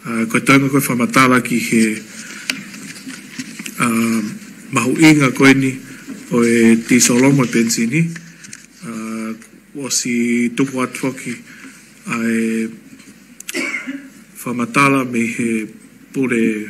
Ko tanga ko whamatala ki he mahu inga koe ni o e ti solomo e pensini. O si tuku atu ki ai whamatala me he pure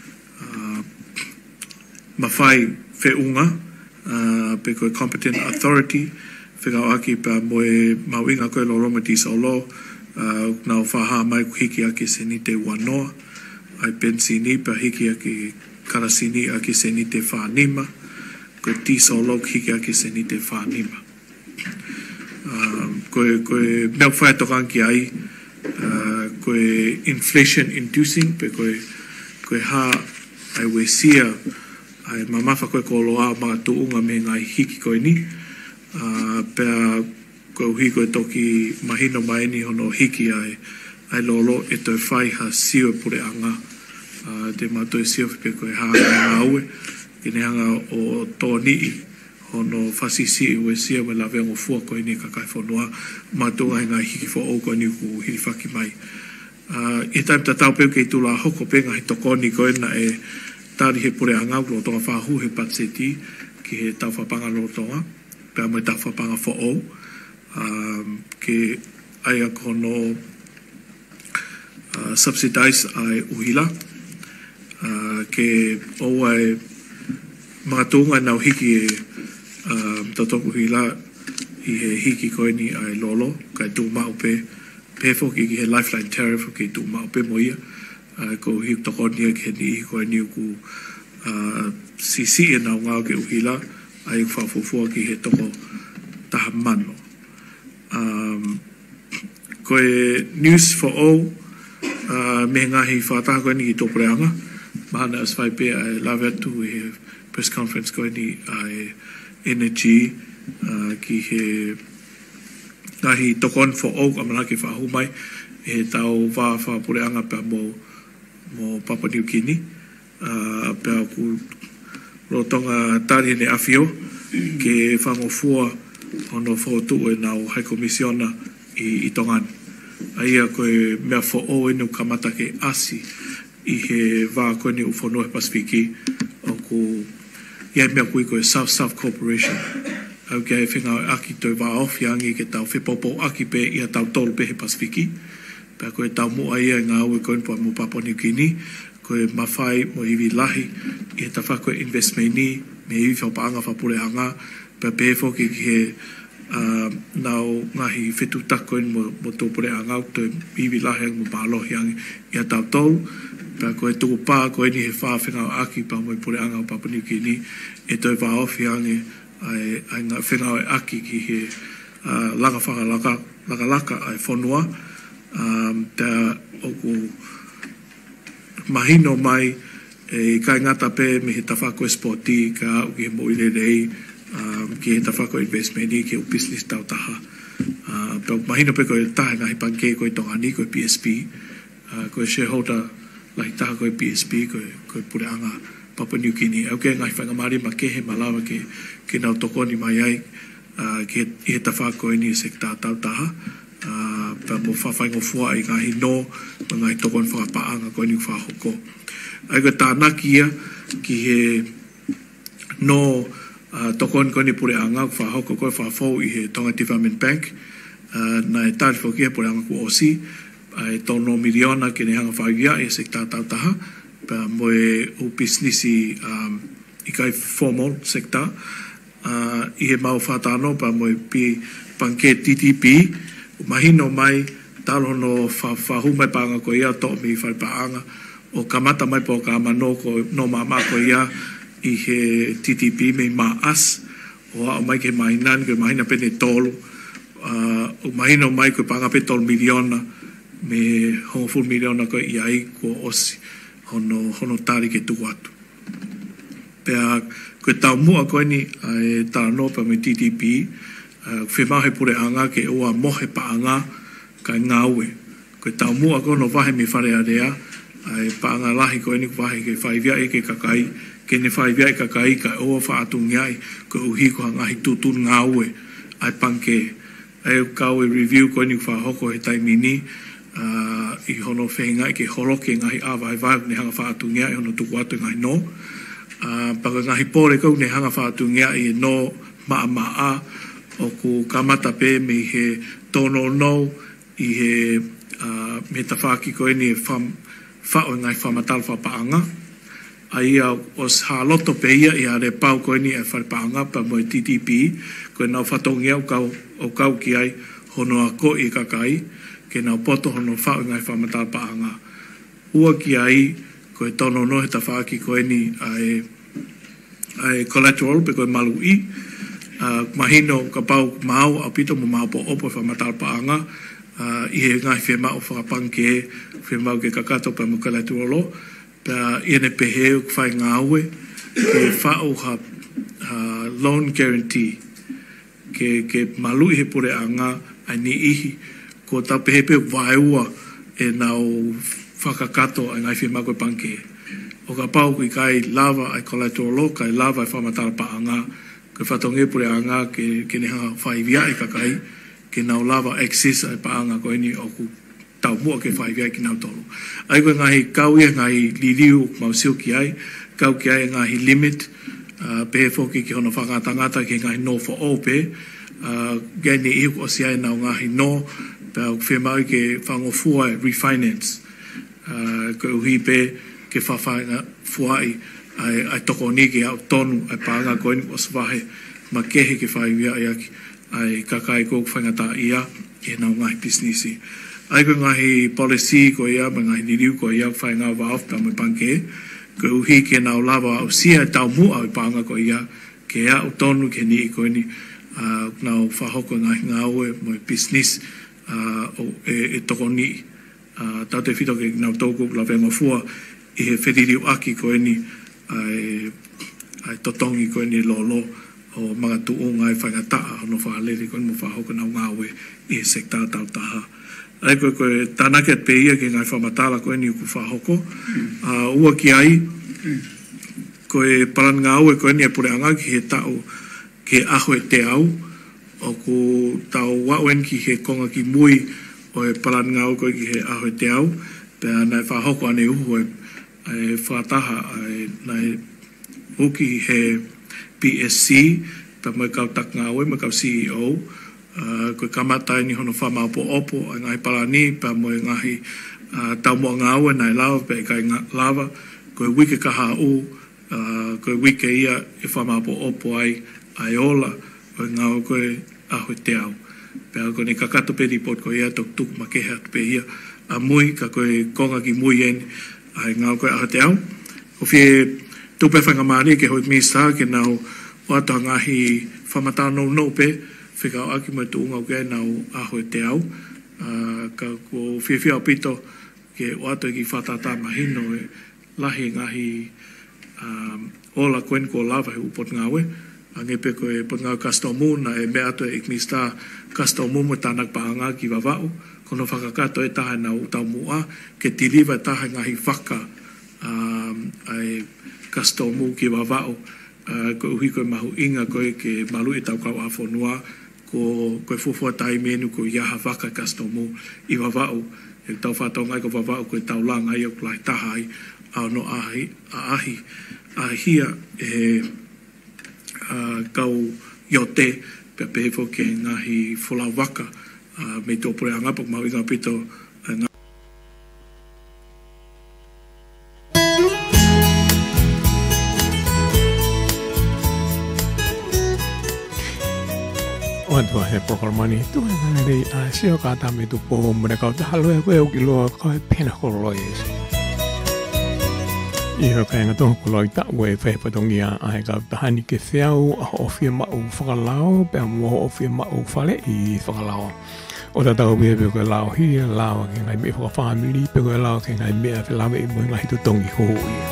mawhai whiunga pe koe competent authority whikau aki pa moe mawinga koe loroma ti solo nau whaha mai hiki aki seni te wanoa ai pensini pa hiki aki karasini aki seni te whanima koe ti solo hiki aki seni te whanima koe mea whae tokanki ai koe inflation inducing pe koe ha ai we sia ai mamafa koe koloa mga tuunga me ngai hiki koe ni pea koe uhi koe toki mahino maeni hono hiki ai lolo e toi whai ha sio pure anga te matoi sio pe koe ha nga aue kene hanga o tōnii hono fasisi we sia me la vengo fua koe ni kakai whanua matunga he ngai hiki fo o koe ni ku hiri whaki mai e taim tatau peo kei tula hoko penga he tokoni koe na e tari he pure anga lo tonga whahu he patseti ki he tau whapanga lo tonga pea mai tau whapanga fo o ke aia kono subsidize ai uhila ke o ai mga tunga nau hiki e tatoku hila i he hiki koe ni ai lolo kai tu mau pe fo ki he lifeline tariff ki tu mau pe moia ko hi tokoni ke ni koe ni ku sisi e nau ngau ke uhila ai whafufua ki he toko tahamano koe news for all me ngahi whataha koe ni ki tōpreanga mahana as whai pe ai lave atu he press conference koe ni ai energy ki he ngahi tokon for all amanaki whahu mai he tau wha pureanga pe mo Papua New Guinea pe ku rotonga tari ne afio ke whangofua ono whotu e nau hai komisiona i tongan aia koe mea fo o enu kamata ke asi i he wā koe ni uwhanua Pasifiki o ku iai mea kui koe South Corporation au kia e whenga aki toi wā ofi angi ke tau whepopo aki pe ia tau tolu pe he Pasifiki pe koe tau mua ia ngā ue koe npua mu Papua New Guinea koe mawhai mo iwi lahi i he tawha koe investment ni me iwi whapaanga whapure hanga pe pefo ki he nau ngahi whetu takoin mo tōpure hanga toi iwi lahi mo pālohi angi i a tau tolu pe koe tuku pā koe ni he whawhenga aki pa mo i pure hanga o Papua New Guinea e toi whaofi angi ai ngā whenga o aki ki he laka whakalaka ai whanua te oku mahino mai e kai ngata pe me he tawhako sporti ka o ki he moile rei ki he tawhako investment ni ki o business tau taha pe mahino pe koe taha ngahi panke koe tongani koe PSP koe shareholder lai taha koe PSP koe pure anga Papua New Guinea au ke ngahi whangamari ma ke he malawa ke nau tokoni mai ai ki he tawhako ni sekta tau taha pa mo whawhaingo fua i ngahi no ma ngahi tokon whakapaanga koe ni whahoko ai koe tānaki ia ki he no tokon koe ni pure anga whahoko koe whafau i he Tonga Development Bank na e tāri whokia pure anga ku osi ai tono miliona ke ne hanga whaiwia e sekta tau taha pa mo e o businessi i kai formal sekta i he mau whatano pa mo e pi panke TTP mahino mai talo no whahu mai panga ko ia to mi whai paanga o kamata mai po ka mano ko no mama ko ia i he TTP me maas o mai ke mainan ke mahina pene tolu o mahino mai ko panga pe tol miliona me hoful miliona ko ia ko osi hono tari ke tu atu pea ko tau mua ko ni ai tano pa me TTP whemahe pure anga ke oa mohe paanga kai ngāue. Koe tau mua kono wahe me whare area, ai paanga lahi koe ni wahe ke whaivia e ke kakai, ke ne whaivia e kakai kai oa whaatungi ai, koe uhi ko hangahi tutun ngāue, ai panke. Ai kau e review koe ni whahoko he taimini, I hono whenga i ke horoke ngahi awai vai ne hanga whaatungia i hono tuku atu ngahi no. Paka ngahi pōre kau ne hanga whaatungia i no maa o ku kamata pe me he tono no i he me tawhaki koe ni whao ngai whamatal whapaanga. Aia os haloto pe ia i are pau koe ni e whapaanga pa mo TTP koe nau whatongia o kau ki ai hono a ko i kakai ke nau poto hono whao ngai whamatal paanga. Ua ki ai koe tono no he tawhaki koe ni ai collateral pe koe malu i mahino ka pau mau a pito mo mau po opo whamatal paanga i he ngai whemau whakapanke whemau ke kakato pa mo collateral pa iene pehe u whai ngāwe ke whao ha loan guarantee ke malu i he pure anga ai ni ihi ko tau pehe pe waiua e nau whakakato ai ngai whemau koe panke. O ka pau ki kai lava ai collateral kai lava ai whamatala paanga ke whatonge pure anga ke ne hanga whaivia i kakai ke nau lava access ai paanga koe ni o ku tau mua ke whaivia ki nau tolu. Ai koe ngahi kau ia ngahi liriu mau siu ki ai, kau ki ai ngahi limit pehe whoki ki hono whakatangata ki ngahi no for all pe geni iu o si ai nau ngahi no pe au whemau ke whangofua refinance koe uhi pe ke whawhainga fuai ai toko ni ki au tonu ai paanga koe ni o swahe ma kehe ke whaivia ai kakai kou whaingata ia e nau ngahi businessi. Ai koe ngahi policy ko ia, ma ngahi niriu ko ia, whai ngā wāo pa mo panke, ko uhi ke nau lava au sia tau mua au panga ko ia, ke au tonu ke ni i koe ni, nau whahoko ngahi ngāue mo business e toko ni. Tau te whito ke nau tōku la venga fua, i he wheririu aki koe ni, ai totongi koe ni lolo, o mga tuo ngai whangataa, no whaaleri koe mo whahoko nau ngāue i he sekta tau taha. Ai koe tānaket pe ia ke ngai whamatala koe ni uku whahoko. Ua ki ai, koe paran ngā ue koe ni e pureanga ki he tau ke aho e te au. O ku tau wawen ki he konga ki mui o e paran ngā ue koe ki he aho e te au. Pea nai whahoko ane uhu e whataha nai uki he PSC, pa mai kau tak ngā ue, mai kau CEO. Koe kamatai ni hono whamau po opo ai ngai parani pa moe ngahi tau mua ngāua nai lava pe kai lava koe wike kaha u koe wike ia e whamau po opo ai ola koe ngāua koe aho te au pe koe ne kakato pe ripot koe ia tok tuk ma keha pe ia a mui ka koe konga ki mui en ai ngāua koe aho te au o fie tupe whangamari ke hoi misa ke nau o ato ngahi whamatau no pe whikau aki mai tu unga uke nau aho te au. Ka ko whiwhia pito ke o ato ki whatata mahino e lahi ngahi ola koen ko lava he upot ngawe. Ange pe ko e pot ngau kastomu na e me ato e ikmista kastomu mo tanak paanga ki wawau. Kono whakakato e taha nau tau mua ke tiliva taha ngahi whaka ai kastomu ki wawau. Ko uhi koe mahu inga koe ke malu i tau kau awhonua koe fufua tai menu ko iaha waka kastomu i wawau e tau whatau ngai ko wawau koe tau la ngai au klai tahai au no ahi ahia e kau iote pe pehefo ke ngahi whula waka me tō pore angapok mau inga pito Wantua he programani tu ngari sio kata me tu po mereka ta halo e koe ki lo ko pena ko lo is. Ia ka nga to ko lo ta we fe pa tongia ai ka tahani ke feau o fie ma o whakalao pe mo o fie ma o fale i whakalao. O ta tau be ko lao hi lao ke ngai me ko family pe ko lao ke ngai me fe lao me mo ngai tu tongi ho.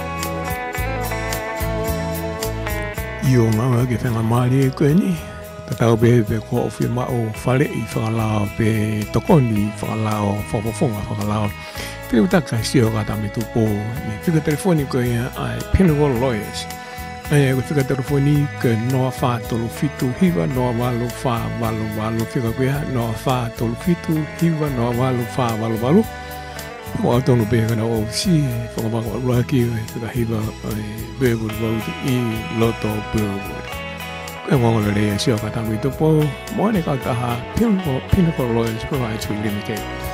Io nga ke fenga mari ko ni tau be ko fi ma o fale i whakalao pe tokoni whakalao whapafonga whakalao pe uta ka sio ka tami tu po i whika telefoniko ia ai pena ko loyes Ai ko fika telefoni ke no fa tolu fitu hiva no walu fa walu fika kuya no fa tolu fitu hiva no walu fa walu ko tonu be kana o si ko ba ko lo ki fika hiva be bu I loto be ko mo le le si o ka ta mi to po mo ne ka ta ha Pinnacle Royals Provides Limited